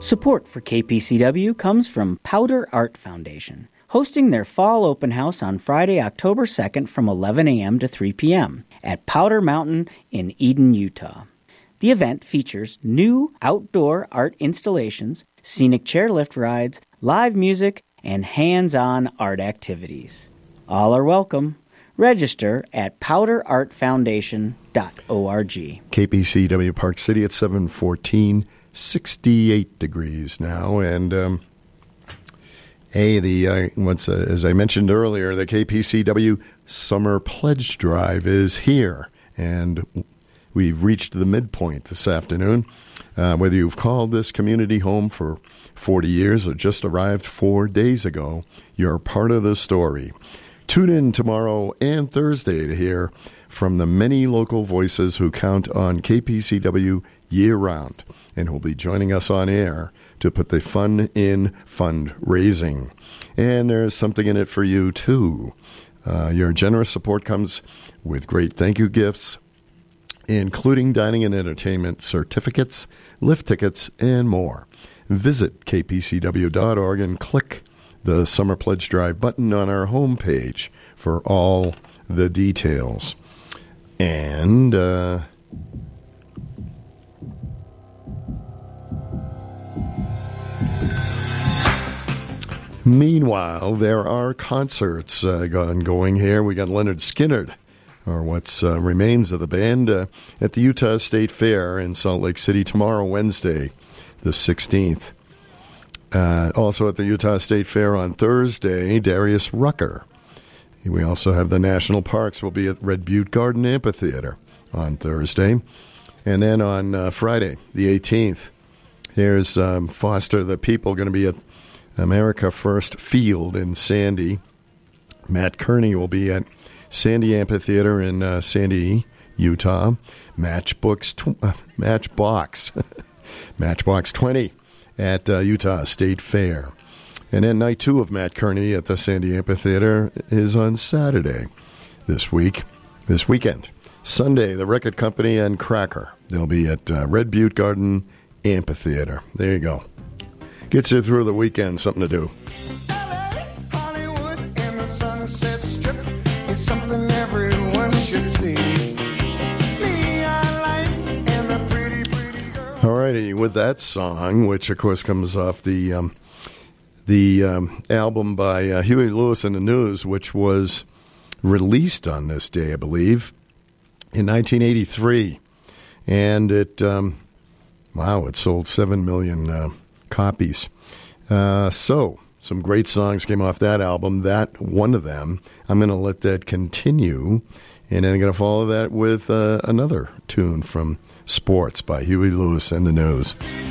Support for KPCW comes from Powder Art Foundation, hosting their fall open house on Friday, October 2nd from 11 a.m. to 3 p.m. at Powder Mountain in Eden, Utah. The event features new outdoor art installations, scenic chairlift rides, live music, and hands-on art activities. All are welcome. Register at powderartfoundation.org. KPCW Park City at 7:14, 68 degrees now. And, as I mentioned earlier, the KPCW Summer Pledge Drive is here. And we've reached the midpoint this afternoon. Whether you've called this community home for 40 years or just arrived 4 days ago, you're part of the story. Tune in tomorrow and Thursday to hear from the many local voices who count on KPCW year-round and who'll be joining us on air to put the fun in fundraising. And there's something in it for you, too. Your generous support comes with great thank you gifts, including dining and entertainment certificates, lift tickets, and more. Visit kpcw.org and click the Summer Pledge Drive button on our homepage for all the details. And meanwhile, there are concerts going here. We got Leonard Skinner, or what's remains of the band, at the Utah State Fair in Salt Lake City tomorrow, Wednesday, the 16th. Also at the Utah State Fair on Thursday, Darius Rucker. We also have the National Parks will be at Red Butte Garden Amphitheater on Thursday. And then on Friday, the 18th, here's Foster the People going to be at America First Field in Sandy. Matt Kearney will be at Sandy Amphitheater in Sandy, Utah. Matchbox 20 at Utah State Fair. And then night 2 of Matt Kearney at the Sandy Amphitheater is on Saturday this weekend. Sunday, the Record Company and Cracker. They'll be at Red Butte Garden Amphitheater. There you go. Gets you through the weekend, something to do. LA, Hollywood, and the Sunset Strip is something everyone should see. Neon lights and the pretty, pretty girl. All righty, with that song, which of course comes off the album by Huey Lewis and the News, which was released on this day, I believe, in 1983. And it sold 7 million copies. So, some great songs came off that album. That, one of them, I'm going to let that continue. And then I'm going to follow that with another tune from Sports by Huey Lewis and the News.